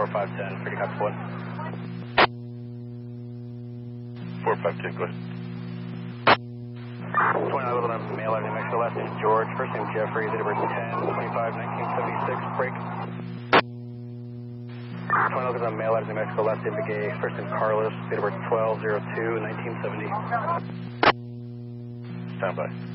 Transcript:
4510, pretty copy 1. 4510, go ahead. 2911, male out of New Mexico, last name George, first name Jeffrey, date of birth 10/25/1976, break. 2911, male out of New Mexico, last name Begay, first name Carlos, date of birth 12/02/1970. Stand by.